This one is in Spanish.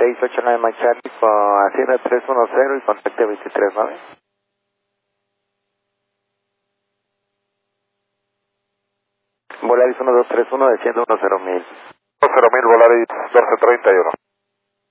689 Mike Charlie, Hacienda 310 y contacte 239. Volaris 1231, desciendo 10.000. 10.000, Volaris 1231.